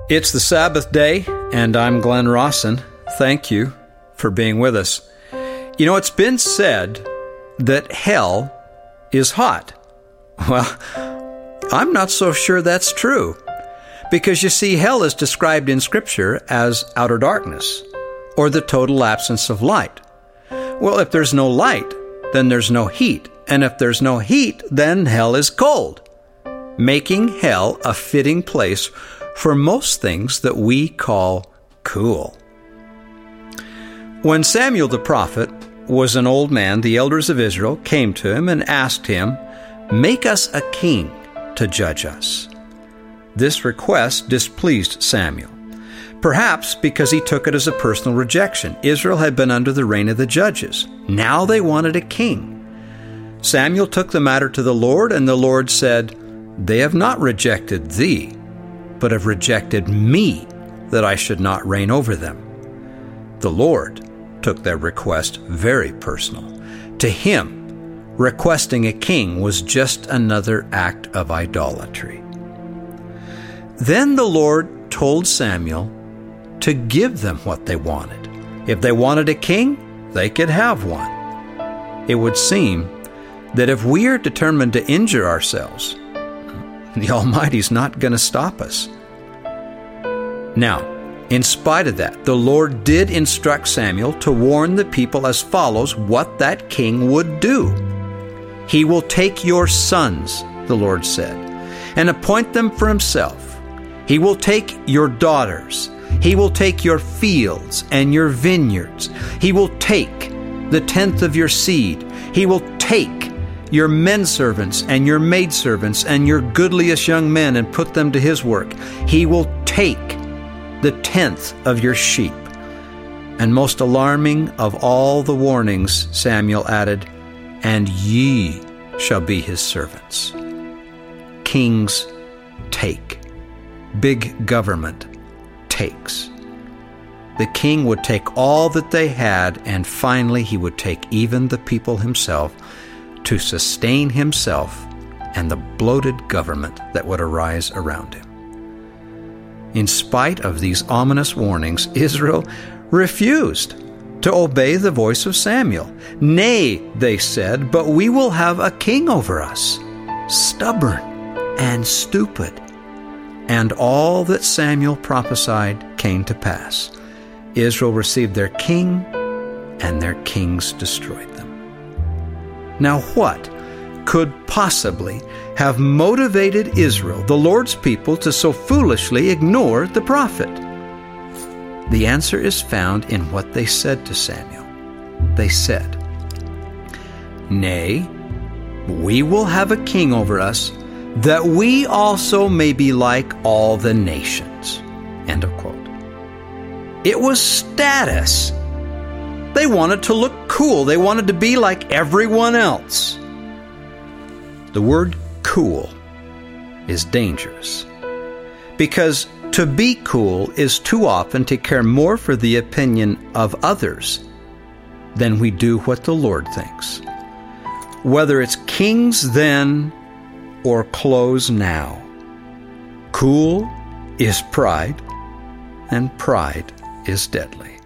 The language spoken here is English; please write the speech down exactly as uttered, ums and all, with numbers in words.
It's the Sabbath day, and I'm Glenn Rawson. Thank you for being with us. You know, it's been said that hell is hot. Well, I'm not so sure that's true, because you see, hell is described in Scripture as outer darkness, or the total absence of light. Well, if there's no light, then there's no heat, and if there's no heat, then hell is cold, making hell a fitting place for most things that we call cool. When Samuel the prophet was an old man, the elders of Israel came to him and asked him, "Make us a king to judge us." This request displeased Samuel, perhaps because he took it as a personal rejection. Israel had been under the reign of the judges. Now they wanted a king. Samuel took the matter to the Lord, and the Lord said, "They have not rejected thee, but have rejected me, that I should not reign over them." The Lord took their request very personal. To him, requesting a king was just another act of idolatry. Then the Lord told Samuel to give them what they wanted. If they wanted a king, they could have one. It would seem that if we are determined to injure ourselves, the Almighty's not going to stop us. Now, in spite of that, the Lord did instruct Samuel to warn the people as follows what that king would do. "He will take your sons," the Lord said, "and appoint them for himself. He will take your daughters. He will take your fields and your vineyards. He will take the tenth of your seed. He will take your menservants and your maidservants and your goodliest young men and put them to his work. He will take the tenth of your sheep." And most alarming of all the warnings, Samuel added, "And ye shall be his servants." Kings take. Big government takes. The king would take all that they had, and finally he would take even the people himself to sustain himself and the bloated government that would arise around him. In spite of these ominous warnings, Israel refused to obey the voice of Samuel. "Nay," they said, "but we will have a king over us, stubborn and stupid." And all that Samuel prophesied came to pass. Israel received their king, and their kings destroyed them. Now what could possibly have motivated Israel, the Lord's people, to so foolishly ignore the prophet? The answer is found in what they said to Samuel. They said, "Nay, we will have a king over us, that we also may be like all the nations." End of quote. It was status. They wanted to look cool. They wanted to be like everyone else. The word cool is dangerous, because to be cool is too often to care more for the opinion of others than we do what the Lord thinks. Whether it's kings then or clothes now, cool is pride, and pride is deadly.